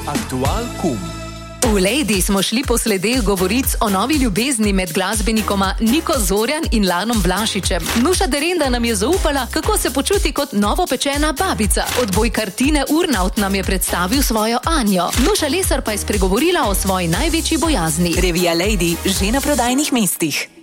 Aktual kum. V Lady smo šli po sledeh govoric o novi ljubezni med glasbenikoma Niko Zorjan in Lanom Vlašičem. Nuša Derenda nam je zaupala, kako se počuti kot novopečena babica. Odbojkar Tine Urnaut nam je predstavil svojo Anjo. Nuša Lesar pa je spregovorila o svoji največji bojazni. Revija Lady že na prodajnih mestih.